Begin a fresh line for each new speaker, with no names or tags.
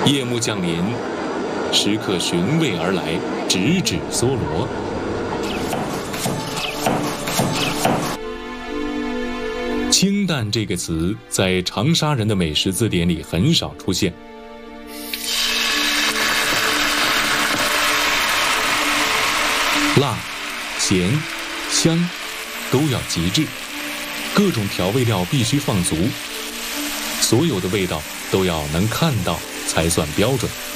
夜幕降临，食客寻味而来，直指梭罗。清淡这个词在长沙人的美食字典里很少出现。辣、咸、香都要极致，各种调味料必须放足，所有的味道都要能看到才算标准。